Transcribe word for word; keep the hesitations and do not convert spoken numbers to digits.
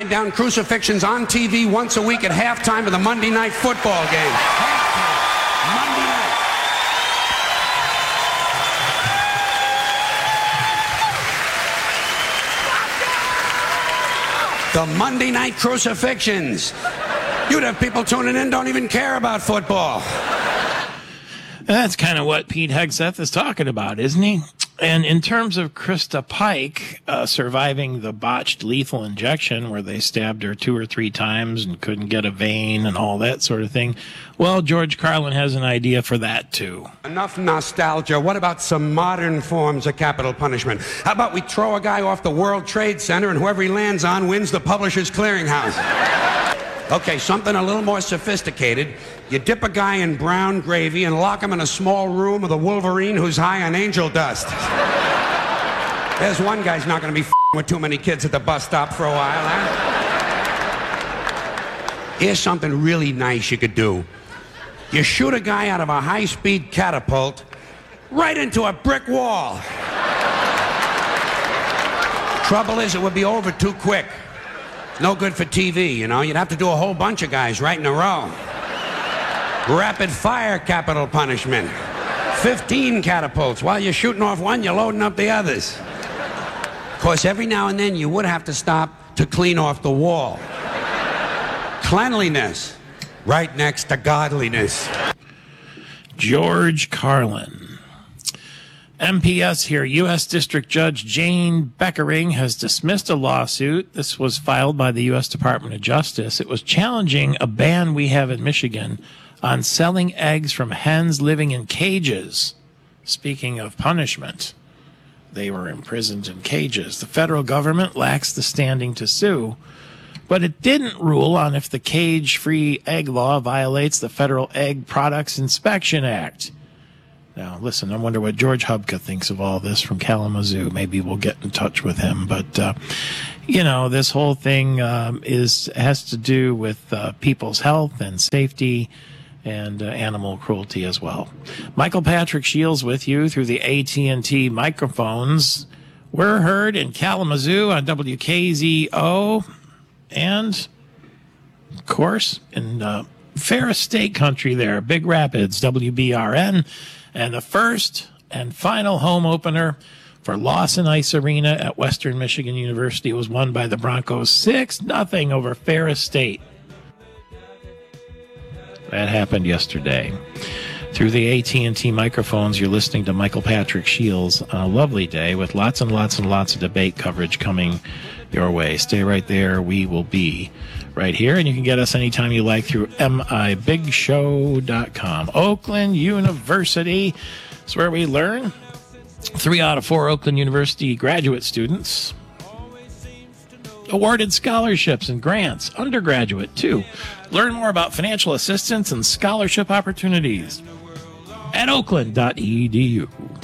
upside down crucifixions on T V once a week at halftime of the Monday night football game. Halftime. Monday night. The Monday night crucifixions. You'd have people tuning in don't even care about football. That's kind of what Pete Hegseth is talking about, isn't he? And in terms of Krista Pike uh, surviving the botched lethal injection where they stabbed her two or three times and couldn't get a vein and all that sort of thing, well, George Carlin has an idea for that, too. Enough nostalgia. What about some modern forms of capital punishment? How about we throw a guy off the World Trade Center and whoever he lands on wins the Publishers Clearinghouse? Okay, something a little more sophisticated. You dip a guy in brown gravy and lock him in a small room with a Wolverine who's high on angel dust. There's one guy's not going to be f***ing with too many kids at the bus stop for a while, huh? Here's something really nice you could do. You shoot a guy out of a high-speed catapult right into a brick wall. Trouble is, it would be over too quick. No good for T V, you know. You'd have to do a whole bunch of guys right in a row. Rapid fire capital punishment. fifteen catapults. While you're shooting off one, you're loading up the others. Of course, every now and then you would have to stop to clean off the wall. Cleanliness, right next to godliness. George Carlin. M P S here. U S District Judge Jane Beckering has dismissed a lawsuit. This was filed by the U S Department of Justice. It was challenging a ban we have in Michigan on selling eggs from hens living in cages. Speaking of punishment, they were imprisoned in cages. The federal government lacks the standing to sue, but it didn't rule on if the cage-free egg law violates the Federal Egg Products Inspection Act. Now, listen, I wonder what George Hubka thinks of all this from Kalamazoo. Maybe we'll get in touch with him. But, uh, you know, this whole thing um, is has to do with uh, people's health and safety and uh, animal cruelty as well. Michael Patrick Shields with you through the A T and T microphones. We're heard in Kalamazoo on W K Z O and, of course, in uh, Ferris State Country there, Big Rapids, W B R N. And the first and final home opener for Lawson Ice Arena at Western Michigan University was won by the Broncos six nothing over Ferris State. That happened yesterday. Through the A T and T microphones, you're listening to Michael Patrick Shields on a lovely day with lots and lots and lots of debate coverage coming your way. Stay right there. We will be right here, and you can get us anytime you like through M I Big Show dot com. Oakland University is where we learn. Three out of four Oakland University graduate students awarded scholarships and grants, undergraduate too. Learn more about financial assistance and scholarship opportunities at oakland dot e d u.